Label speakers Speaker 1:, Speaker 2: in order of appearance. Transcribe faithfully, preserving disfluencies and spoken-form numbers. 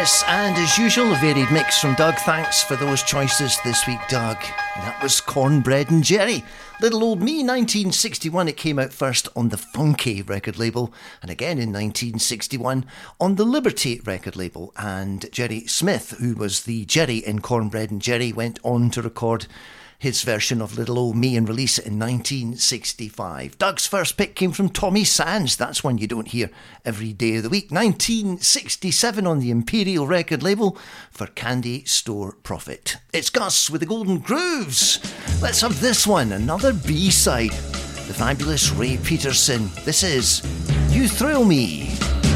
Speaker 1: Yes, and as usual, a varied mix from Doug. Thanks for those choices this week, Doug. And that was Cornbread and Jerry. Little Old Me, nineteen sixty-one. It came out first on the Funky record label, and again in nineteen sixty-one on the Liberty record label. And Jerry Smith, who was the Jerry in Cornbread and Jerry, went on to record his version of Little Old Me and release it in nineteen sixty-five. Doug's first pick came from Tommy Sands. That's one you don't hear every day of the week. nineteen sixty-seven on the Imperial record label for Candy Store Profit. It's Gus with the Golden Grooves. Let's have this one, another B-side. The fabulous Ray Peterson. This is You Thrill Me.